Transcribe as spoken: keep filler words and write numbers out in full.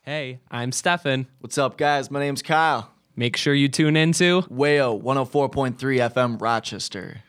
Hey, I'm Stefan. What's up, guys? My name's Kyle. Make sure you tune into Wayo one oh four point three F M Rochester.